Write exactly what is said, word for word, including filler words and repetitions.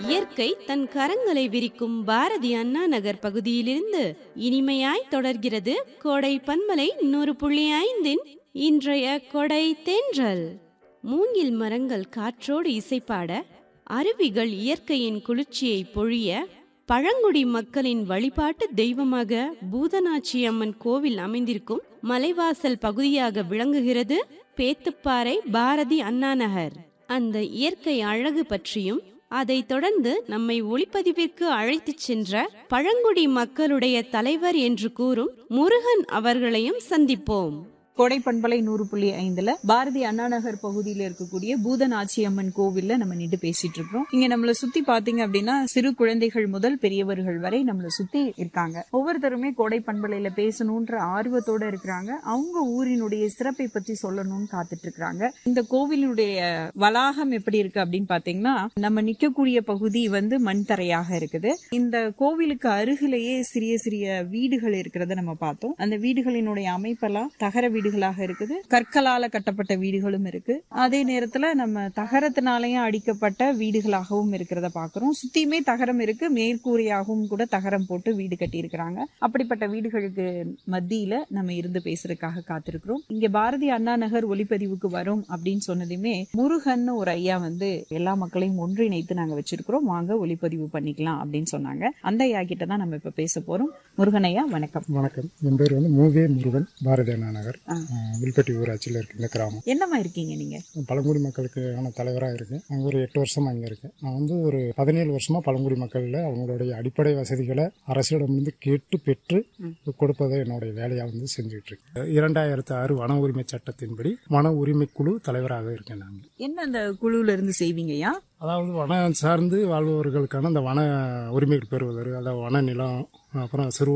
இயற்கை தன் கரங்களை விரிக்கும் பாரதி அண்ணா நகர் பகுதியிலிருந்து இனிமையாய் தொடர்கிறது கோடை பன்மலை நூறு புள்ளி ஐந்தின் இன்றைய கொடை தென்றல். மூங்கில் மரங்கள் காற்றோடு இசைப்பாட, அருவிகள் இயற்கையின் குளிர்ச்சியை பொழிய, பழங்குடி மக்களின் வழிபாட்டு தெய்வமாக பூதநாச்சி அம்மன் கோவில் அமைந்திருக்கும் மலைவாசல் பகுதியாக விளங்குகிறது பேத்துப்பாறை பாரதி அண்ணா நகர். அந்த இயற்கை அழகு பற்றியும் அதைத் தொடர்ந்து நம்மை ஒளிப்பதிவிற்கு அழைத்துச் சென்ற பழங்குடி மக்களுடைய தலைவர் என்று கூறும் முருகன் அவர்களையும் சந்திப்போம். கோடை பண்பலை நூறு புள்ளி ஐந்துல பாரதி அண்ணா நகர் பகுதியில இருக்கக்கூடிய பூதநாச்சி அம்மன் கோவில்ல நம்ம நின்று பேசிட்டு இருக்கோம். இங்க நம்மள சுத்தி பாத்தீங்க அப்படின்னா சிறு குழந்தைகள் முதல் பெரியவர்கள் வரை நம்மள சுத்தி இருக்காங்க. ஒவ்வொருத்தருமே கோடை பண்பலையில பேசணும்ன்ற ஆர்வத்தோட இருக்கிறாங்க. அவங்க ஊரினுடைய சிறப்பை பற்றி சொல்லணும்னு காத்துட்டு இருக்காங்க. இந்த கோவிலுடைய வளாகம் எப்படி இருக்கு அப்படின்னு பாத்தீங்கன்னா, நம்ம நிக்கக்கூடிய பகுதி வந்து மண் தரையாக இருக்குது. இந்த கோவிலுக்கு அருகிலேயே சிறிய சிறிய வீடுகள் இருக்கிறத நம்ம பார்த்தோம். அந்த வீடுகளினுடைய அமைப்பெல்லாம் தகர வீடு இருக்குது. கற்களால கட்டப்பட்ட வீடுகளும் இருக்கு. அதே நேரத்துல நம்ம தகரத்தினாலையும் அடிக்கப்பட்ட வீடுகளாகவும் இருக்கிறத பாக்குறோம். சுத்தியுமே தகரம் இருக்கு. மேற்கூரையாகவும் கூட தகரம் போட்டு வீடு கட்டி இருக்கிறாங்க. அப்படிப்பட்ட வீடுகளுக்கு மத்தியில நம்ம இருந்து பேசுறதுக்காக காத்திருக்கிறோம். இங்க பாரதி அண்ணா நகர் ஒளிப்பதிவுக்கு வரும் அப்படின்னு சொன்னதுமே முருகன் ஒரு ஐயா வந்து எல்லா மக்களையும் ஒன்றிணைத்து நாங்க வச்சிருக்கிறோம், வாங்க ஒளிப்பதிவு பண்ணிக்கலாம் அப்படின்னு சொன்னாங்க. அந்த ஐயா கிட்ட தான் நம்ம இப்ப பேச போறோம். முருகன் ஐயா வணக்கம். வணக்கம். என் பேர் வந்து மூவே முருகன், பாரதி அண்ணா நகர், வில்பட்டி ஊராட்சியில் இருக்கு இந்த கிராமம். என்னமா இருக்கீங்க நீங்க? பழங்குடி மக்களுக்கான தலைவராக இருக்கேன். அங்க ஒரு எட்டு வருஷமா இங்க இருக்கேன். நான் வந்து ஒரு பதினேழு வருஷமா பழங்குடி மக்கள்ல அவங்களுடைய அடிப்படை வசதிகளை அரசிடமிருந்து கேட்டு பெற்று கொடுப்பதை என்னுடைய வேலையா வந்து செஞ்சுட்டு இருக்கேன். இரண்டாயிரத்தி ஆறு வன உரிமை சட்டத்தின்படி வன உரிமை குழு தலைவராக இருக்கேன். நாங்க என்ன அந்த குழுல இருந்து செய்வீங்கய்யா? அதாவது வன சார்ந்து வாழ்பவர்களுக்கான அந்த வன உரிமைகள் பெறுவதற்கு, அதாவது வன நிலம், அப்புறம் சிறு